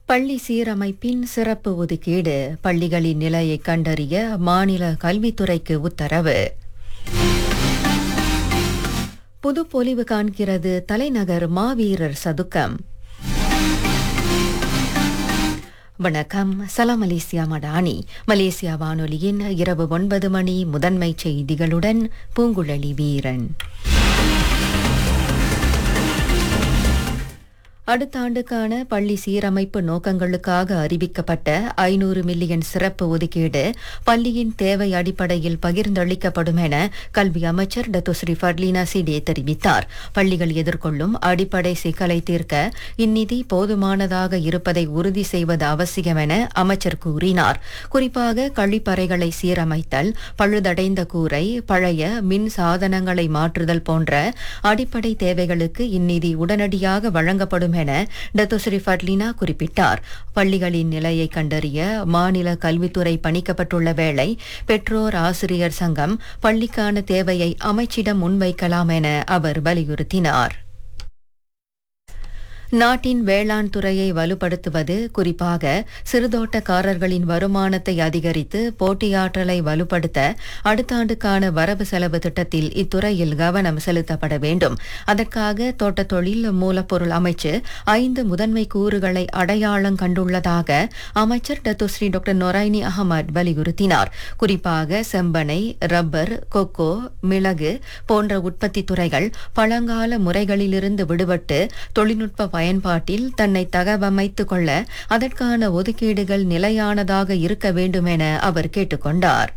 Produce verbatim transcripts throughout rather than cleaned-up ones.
பள்ளி சீரமைப்பின் சிறப்பு ஒதுக்கீடு பள்ளிகளின் நிலையை கண்டறிய மாநில கல்வித்துறைக்கு உத்தரவு. புதுப்பொலிவு காண்கிறது தலைநகர் மாவீரர் சதுக்கம். வணக்கம். சலாம் மலேசியா மடானி. மலேசியா வானொலியின் இரவு ஒன்பது மணி முதன்மை செய்திகளுடன் பூங்குழலி வீரன். அடுத்த ஆண்டுக்கான பள்ளி சீரமைப்பு நோக்கங்களுக்காக அறிவிக்கப்பட்ட ஐநூறு மில்லியன் சிறப்பு ஒதுக்கீடு பள்ளியின் தேவை அடிப்படையில் பகிர்ந்தளிக்கப்படும் என கல்வி அமைச்சர் டத்துஸ்ரீ ஃபர்லீனா சிடே தெரிவித்தார். பள்ளிகள் எதிர்கொள்ளும் அடிப்படை சிக்கலை தீர்க்க இந்நிதி போதுமானதாக இருப்பதை உறுதி செய்வது அவசியம் என அமைச்சர் கூறினார். குறிப்பாக கழிப்பறைகளை சீரமைத்தல், பழுதடைந்த கூரை, பழைய மின் சாதனங்களை மாற்றுதல் போன்ற அடிப்படை தேவைகளுக்கு இந்நிதி உடனடியாக வழங்கப்படும் என டத்துஸ்ரீ ஃபர்லீனா குறிப்பிட்டார். பள்ளிகளின் நிலையை கண்டறிய மாநில கல்வித்துறை பணிக்கப்பட்டுள்ள வேளை பெற்றோர் ஆசிரியர் சங்கம் பள்ளிக்கான தேவையை அமைச்சிடம் முன்வைக்கலாம் என அவர் வலியுறுத்தினார். நாட்டின் வேளாண் துறையை வலுப்படுத்துவது, குறிப்பாக சிறுதோட்டக்காரர்களின் வருமானத்தை அதிகரித்து போட்டியாற்றலை வலுப்படுத்த அடுத்த ஆண்டுக்கான வரவு செலவு திட்டத்தில் இத்துறையில் கவனம் செலுத்தப்பட வேண்டும். அதற்காக தோட்டத் தொழில் மூலப்பொருள் அமைச்சு ஐந்து முதன்மை கூறுகளை அடையாளம் கண்டுள்ளதாக அமைச்சர் டத்துஸ்ரீ டாக்டர் நொரைனி அகமட் வலியுறுத்தினார். குறிப்பாக செம்பனை, ரப்பர், கொக்கோ, மிளகு போன்ற உற்பத்தி துறைகள் பழங்கால முறைகளிலிருந்து விடுபட்டு தொழில்நுட்ப பயன்பாட்டில் தன்னை தகவமைத்துக் கொள்ள அதற்கான ஒதுக்கீடுகள் நிலையானதாக இருக்க வேண்டும் என அவர் கேட்டுக்கொண்டார்.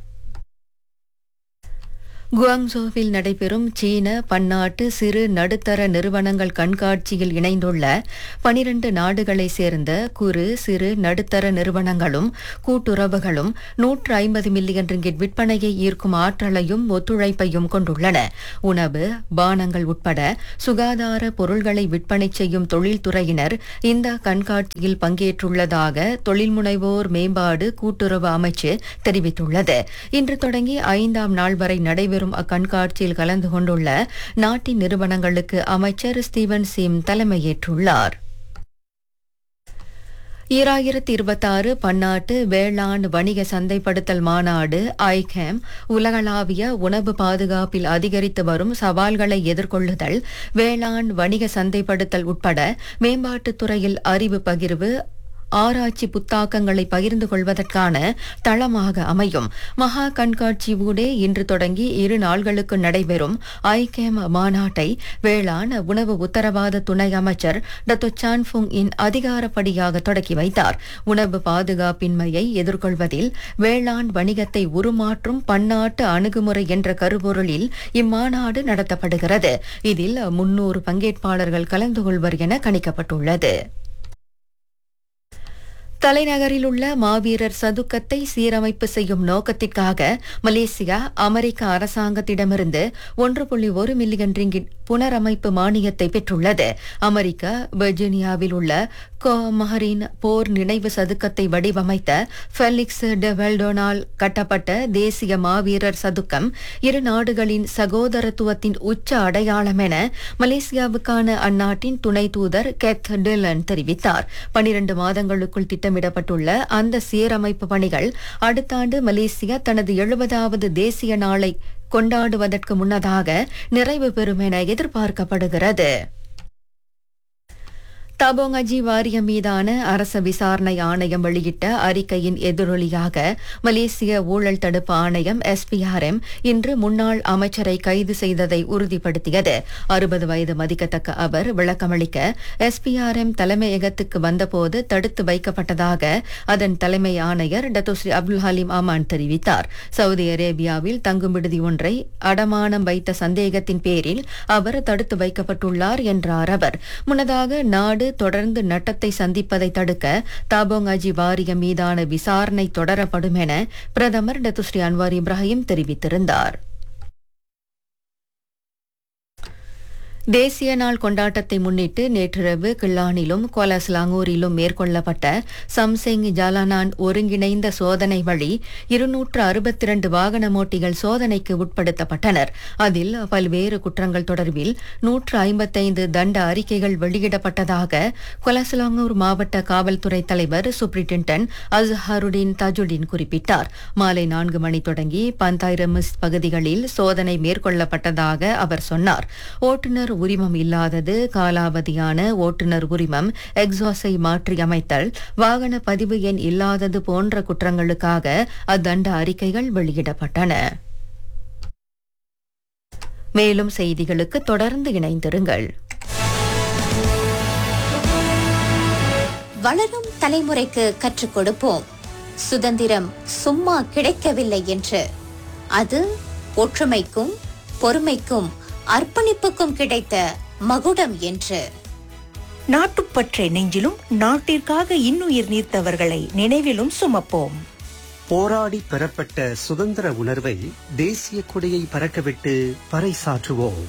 குவாங்சோவில் நடைபெறும் சீன பன்னாட்டு சிறு நடுத்தர நிறுவனங்கள் கண்காட்சியில் இணைந்துள்ள பனிரண்டு நாடுகளைச் சேர்ந்த குறு சிறு நடுத்தர நிறுவனங்களும் கூட்டுறவுகளும் நூற்று ஐம்பது மில்லியன் ரிங்கிட் விற்பனையை ஈர்க்கும் ஆற்றலையும் ஒத்துழைப்பையும் கொண்டுள்ளன. உணவு, பானங்கள் உட்பட சுகாதார பொருள்களை விற்பனை செய்யும் தொழில்துறையினர் இந்த கண்காட்சியில் பங்கேற்றுள்ளதாக தொழில் முனைவோர் மேம்பாடு கூட்டுறவு அமைச்சு தெரிவித்துள்ளது. இன்று தொடங்கி ஐந்தாம் நாள் வரை நடைபெறும் அக்கண்காட்சியில் கலந்து கொண்டுள்ள நாட்டின் நிறுவனங்களுக்கு அமைச்சர் ஸ்டீவன் சிம் தலைமையேற்றுள்ளார். ஈராயிரத்தி இருபத்தாறு பன்னாட்டு வேளாண் வணிக சந்தைப்படுத்தல் மாநாடு ஐகேம் உலகளாவிய உணவு பாதுகாப்பில் அதிகரித்து வரும் சவால்களை எதிர்கொள்ளுதல், வேளாண் வணிக சந்தைப்படுத்தல் உட்பட மேம்பாட்டுத் துறையில் அறிவு பகிர்வு, ஆராய்ச்சி புத்தாக்கங்களை பகிர்ந்து கொள்வதற்கான தளமாக அமையும். மகா கண்காட்சி ஊடே இன்று தொடங்கி இரு நாள்களுக்கு நடைபெறும் ஐகேம் மாநாட்டை வேளாண் உணவு உத்தரவாத துணை அமைச்சர் டத்தோ சான்ஃபுங் இன் அதிகாரப்படியாக தொடக்கி வைத்தார். உணவு பாதுகாப்பின்மையை எதிர்கொள்வதில் வேளாண் வணிகத்தை உருமாற்றும் பன்னாட்டு அணுகுமுறை என்ற கருப்பொருளில் இம்மாநாடு நடத்தப்படுகிறது. இதில் முன்னூறு பங்கேற்பாளர்கள் கலந்து கொள்வர் என கணிக்கப்பட்டுள்ளது. தலைநகரில் உள்ள மாவீரர் சதுக்கத்தை சீரமைப்பு செய்யும் நோக்கத்திற்காக மலேசியா அமெரிக்க அரசாங்கத்திடமிருந்து ஒன்று புள்ளி ஒரு மில்லியன் ரிங்கிட் புனரமைப்பு மானியத்தை பெற்றுள்ளது. அமெரிக்கா வெர்ஜீனியாவில் உள்ள கோ மஹரின் போர் நினைவு சதுக்கத்தை வடிவமைத்த ஃபெலிக்ஸ் டெ வெல்டோனால் கட்டப்பட்ட தேசிய மாவீரர் சதுக்கம் இரு நாடுகளின் சகோதரத்துவத்தின் உச்ச அடையாளம் என மலேசியாவுக்கான அந்நாட்டின் துணை தூதர் கெத் டிலன் தெரிவித்தார். பனிரண்டு மாதங்களுக்குள் திட்டமிடப்பட்டுள்ள அந்த சீரமைப்பு பணிகள் அடுத்த ஆண்டு மலேசியா தனது எழுபதாவது தேசிய நாளை கொண்டாடுவதற்கு முன்னதாக நிறைவு பெறும் என எதிர்பார்க்கப்படுகிறது. தபோங் அஜி வாரியம் மீதான அரச விசாரணை ஆணையம் வெளியிட்ட அறிக்கையின் எதிரொலியாக மலேசிய ஊழல் தடுப்பு ஆணையம் எஸ்பிஆர்எம் இன்று முன்னாள் அமைச்சரை கைது செய்ததை உறுதிப்படுத்தியது. அறுபது வயது மதிக்கத்தக்க அவர் விளக்கமளிக்க எஸ்பிஆர்எம் தலைமையகத்துக்கு வந்தபோது தடுத்து வைக்கப்பட்டதாக அதன் தலைமை ஆணையர் டத்தோஸ்ரீ அப்துல் ஹலீம் அமான் தெரிவித்தார். சவுதி அரேபியாவில் தங்கும் விடுதி ஒன்றை அடமானம் வைத்த சந்தேகத்தின் பேரில் அவர் தடுத்து வைக்கப்பட்டுள்ளார் என்றார் அவர். முன்னதாக நாடு தொடர்ந்து நட்டத்தை சந்திப்பதை தடுக்க தாபோங் அஜி வாரியம் மீதான விசாரணை தொடரப்படும் என பிரதமர் டத்துஸ்ரீ அன்வார் இப்ராஹிம் தெரிவித்திருந்தார். தேசிய நாள் கொண்டாட்டத்தை முன்னிட்டு நேற்றிரவு கிள்ளானிலும் கோலஸ்லாங்கூரிலும் மேற்கொள்ளப்பட்ட சம்செங் ஜாலானான் ஒருங்கிணைந்த சோதனை வழி இருநூற்று அறுபத்தி இரண்டு வாகனமோட்டிகள் சோதனைக்கு உட்படுத்தப்பட்டனர். அதில் பல்வேறு குற்றங்கள் தொடர்பில் நூற்று ஐம்பத்தைந்து தண்ட அறிக்கைகள் வெளியிடப்பட்டதாக கோலஸ்லாங்கூர் மாவட்ட காவல்துறை தலைவர் சூப்ரிண்டென்டன்ட் அஸ்ஹருடீன் தஜுடீன் குறிப்பிட்டார். மாலை நான்கு மணி தொடங்கி பந்தாயிரமிஸ் பகுதிகளில் சோதனை மேற்கொள்ளப்பட்டதாக அவர் சொன்னார். ஓட்டுநர் உரிமம் இல்லாதது, காலாவதியான ஓட்டுநர் உரிமம், எக்ஸாஸை மாற்றியமைத்தல், வாகன பதிவு எண் இல்லாதது போன்ற குற்றங்களுக்காக அத்தண்ட அறிக்கைகள் வெளியிடப்பட்டன. மேலும் செய்திகளுக்கு தொடர்ந்து இணைந்திருங்கள். வளரும் தலைமுறைக்கு கற்றுக் கொடுப்போம். சுதந்திரம் சும்மா கிடைக்கவில்லை என்று, அது ஒற்றுமைக்கும் பொறுமைக்கும் அர்ப்பணிப்புக்கும் கிடைத்த மகுடம் என்று. நாட்டுப்பற்றை நெஞ்சிலும் நாட்டிற்காக இன்னுயிர் நீர்த்தவர்களை நினைவிலும் சுமப்போம். போராடி பெறப்பட்ட சுதந்திர உணர்வை தேசிய கொடியை பறக்கவிட்டு பறைசாற்றுவோம்.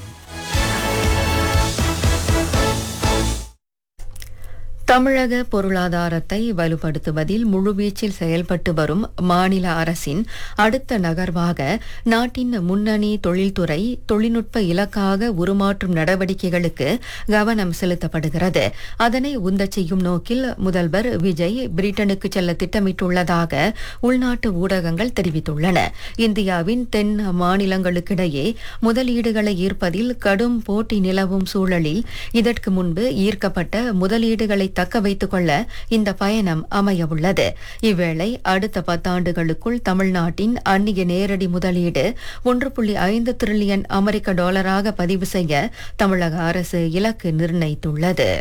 தமிழக பொருளாதாரத்தை வலுப்படுத்துவதில் முழுவீச்சில் செயல்பட்டு வரும் மாநில அரசின் அடுத்த நகர்வாக நாட்டின் முன்னணி தொழில்துறை தொழில்நுட்ப இலக்காக உருமாற்றும் நடவடிக்கைகளுக்கு கவனம் செலுத்தப்படுகிறது. அதனை உந்தச் செய்யும் நோக்கில் முதல்வர் விஜய் பிரிட்டனுக்கு செல்ல திட்டமிட்டுள்ளதாக உள்நாட்டு ஊடகங்கள் தெரிவித்துள்ளன. இந்தியாவின் தென் மாநிலங்களுக்கிடையே முதலீடுகளை ஈர்ப்பதில் கடும் போட்டி நிலவும் சூழலில் இதற்கு முன்பு ஈர்க்கப்பட்ட முதலீடுகளை தக்க வைத்துக் கொள்ள இந்த பயணம் அமையவுள்ளது. இவ்வேளை அடுத்த பத்தாண்டுகளுக்குள் தமிழ்நாட்டின் அந்நிய நேரடி முதலீடு ஒன்று புள்ளி ஐந்து டிரில்லியன் அமெரிக்க டாலராக பதிவு செய்ய தமிழக அரசு இலக்கு நிர்ணயித்துள்ளது.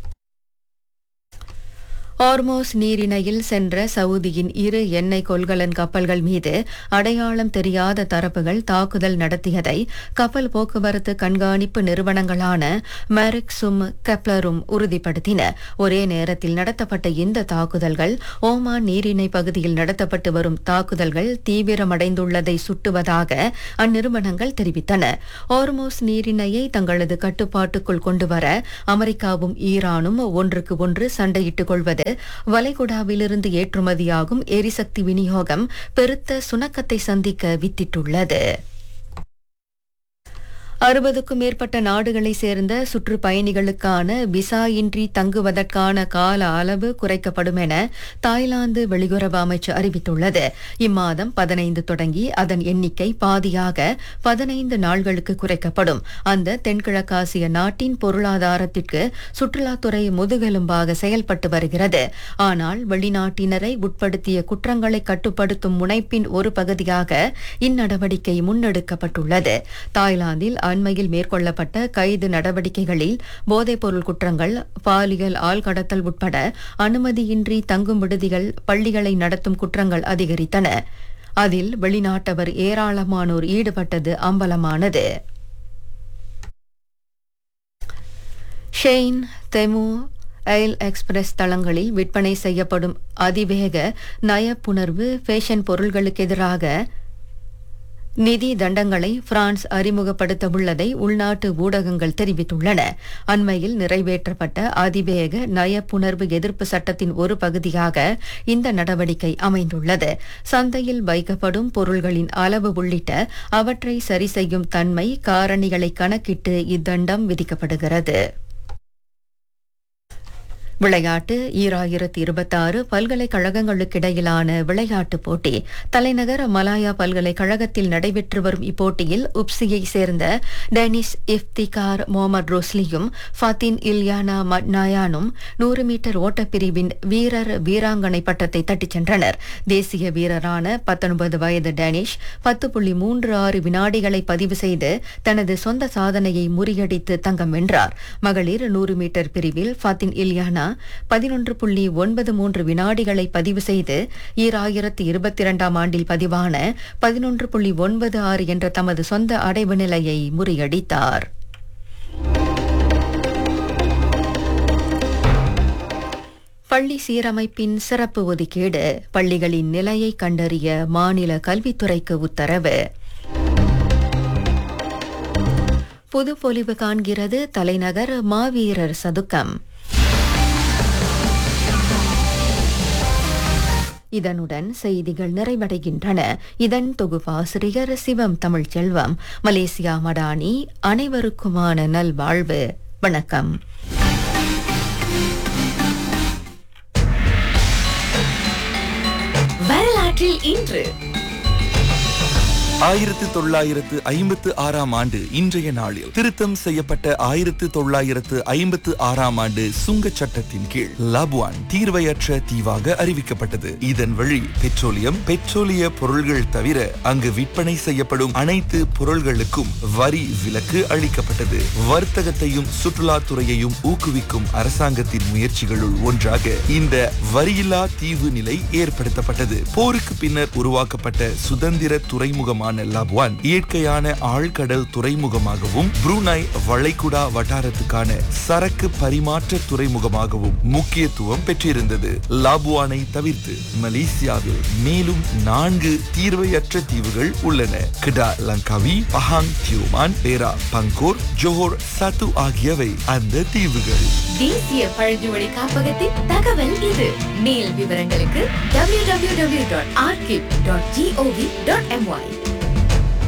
ஹார்மோஸ் நீரிணையில் சென்ற சவுதியின் இரு எண்ணெய் கொள்கலன் கப்பல்கள் மீது அடையாளம் தெரியாத தரப்புகள் தாக்குதல் நடத்தியதை கப்பல் போக்குவரத்து கண்காணிப்பு நிறுவனங்களான மெரிக்ஸும் கெப்லரும் உறுதிப்படுத்தின. ஒரே நேரத்தில் நடத்தப்பட்ட இந்த தாக்குதல்கள் ஓமான் நீரிணை பகுதியில் நடத்தப்பட்டு வரும் தாக்குதல்கள் தீவிரமடைந்துள்ளதை சுட்டுவதாக அந்நிறுவனங்கள் தெரிவித்தன. ஹார்மோஸ் நீரிணையை தங்களது கட்டுப்பாட்டுக்குள் கொண்டுவர அமெரிக்காவும் ஈரானும் ஒன்றுக்கு ஒன்று சண்டையிட்டுக் கொள்வது வளைகுடாவிலிருந்து ஏற்றுமதியாகும் எரிசக்தி விநியோகம் பெருத்த சுணக்கத்தை சந்திக்க வித்திட்டுள்ளது. அறுபதுக்கும் மேற்பட்ட நாடுகளை சேர்ந்த சுற்றுப்பயணிகளுக்கான விசா இன்றி தங்குவதற்கான கால அளவு குறைக்கப்படும் என தாய்லாந்து வெளியுறவு அமைச்சு அறிவித்துள்ளது. இம்மாதம் பதினைந்து தொடங்கி அதன் எண்ணிக்கை பாதியாக பதினைந்து நாள்களுக்கு குறைக்கப்படும். அந்த தென்கிழக்காசிய நாட்டின் பொருளாதாரத்திற்கு சுற்றுலாத்துறை முதுகெலும்பாக செயல்பட்டு வருகிறது. ஆனால் வெளிநாட்டினரை உட்படுத்திய குற்றங்களை கட்டுப்படுத்தும் முனைப்பின் ஒரு பகுதியாக இந்நடவடிக்கை முன்னெடுக்கப்பட்டுள்ளது. தாய்லாந்தில் அண்மையில் மேற்கொள்ளப்பட்ட கைது நடவடிக்கைகளில் போதைப்பொருள் குற்றங்கள், பாலியல் ஆள்கடத்தல் உட்பட அனுமதியின்றி தங்கும் விடுதிகள், பள்ளிகளை நடத்தும் குற்றங்கள் அதிகரித்தன. அதில் வெளிநாட்டவர் ஏராளமானோர் ஈடுபட்டது அம்பலமானது. ஷெயின், தெமு, எயில் எக்ஸ்பிரஸ் தளங்களில் விற்பனை செய்யப்படும் அதிவேக நயப்புணர்வு ஃபேஷன் பொருள்களுக்கு எதிராக நிதி தண்டங்களை பிரான்ஸ் அறிமுகப்படுத்த உள்ளதை உள்நாட்டு ஊடகங்கள் தெரிவித்துள்ளன. அண்மையில் நிறைவேற்றப்பட்ட அதிவேக நயப்புணர்வு எதிர்ப்பு சட்டத்தின் ஒரு பகுதியாக இந்த நடவடிக்கை அமைந்துள்ளது. சந்தையில் வைக்கப்படும் பொருள்களின் அளவு உள்ளிட்ட அவற்றை சரி செய்யும் தன்மை காரணிகளை கணக்கிட்டு இத்தண்டம் விதிக்கப்படுகிறது. விளையாட்டு ஈராயிரத்தி இருபத்தாறு பல்கலைக்கழகங்களுக்கிடையிலான விளையாட்டுப் போட்டி தலைநகர் மலாயா பல்கலைக்கழகத்தில் நடைபெற்று வரும் இப்போட்டியில் உப்சியை சேர்ந்த டெனிஸ் இஃப்திகார் முகமது ரோஸ்லியும் ஃபாத்தின் இல்யானா மட்னாயானும் நூறு மீட்டர் ஓட்டப்பிரிவின் வீரர் வீராங்கனை பட்டத்தை தட்டிச் சென்றனர். தேசிய வீரரான பத்தொன்பது வயது டெனிஷ் பத்து புள்ளி மூன்று ஆறு வினாடிகளை பதிவு செய்து தனது சொந்த சாதனையை முறியடித்து தங்கம் வென்றார். மகளிர் நூறு மீட்டர் பிரிவில் ஃபாத்தின் இல்யானா பதினொன்று புள்ளி ஒன்பது மூன்று வினாடிகளை பதிவு செய்து ஈராயிரத்தி இருபத்தி இரண்டாம் ஆண்டில் பதிவான பதினொன்று புள்ளி ஒன்பது ஆறு என்ற தமது சொந்த அடைவு நிலையை முறியடித்தார். பள்ளி சீரமைப்பின் சிறப்பு ஒதுக்கீடு, பள்ளிகளின் நிலையை கண்டறிய மாநில கல்வித்துறைக்கு உத்தரவு. புது பொலிவு காண்கிறது தலைநகர் மாவீரர் சதுக்கம். இதனுடன் செய்திகள் நிறைவடைகின்றன. இதன் தொகுப்பாசிரியர் சிவம் தமிழ்ச்செல்வம். மலேசியா மடானி. அனைவருக்குமான நல்வாழ்வு. வணக்கம். வரலாற்றில் இன்று ஆயிரத்து தொள்ளாயிரத்து ஐம்பத்து ஆறாம் ஆண்டு இன்றைய நாளில் திருத்தம் செய்யப்பட்ட ஆயிரத்து தொள்ளாயிரத்து ஐம்பத்து ஆறாம் ஆண்டு சுங்க சட்டத்தின் கீழ் லாபுவான் தீர்வையற்ற தீவாக அறிவிக்கப்பட்டது. இதன் வழி பெட்ரோலியம், பெட்ரோலிய பொருள்கள் தவிர அங்கு விற்பனை செய்யப்படும் அனைத்து பொருள்களுக்கும் வரி விலக்கு அளிக்கப்பட்டது. வர்த்தகத்தையும் சுற்றுலாத்துறையையும் ஊக்குவிக்கும் அரசாங்கத்தின் முயற்சிகளுள் ஒன்றாக இந்த வரியில்லா தீவு நிலை ஏற்படுத்தப்பட்டது. போருக்கு பின்னர் உருவாக்கப்பட்ட சுதந்திர துறைமுகமான லாபுவான் இயற்கையான ஆழ்கடல் துறைமுகமாகவும் புரூனாய் வளைகுடா வட்டாரத்துக்கான சரக்கு பரிமாற்ற துறைமுகமாகவும் முக்கியத்துவம் பெற்றிருந்தது. லாபுவானை தவிர்த்து மலேசியாவில் மேலும் நான்கு தீர்வையற்ற தீவுகள் உள்ளன. கிடா லங்காவி, பஹாங் தியோமான், பேரா பங்கோர், ஜோஹர் சத்து ஆகியவை அந்த தீவுகள். தேசிய பழங்குடி காப்பகத்தின் தகவல் இது. மேல் விவரங்களுக்கு W W W dot ஆர்கிப் dot gov dot MY.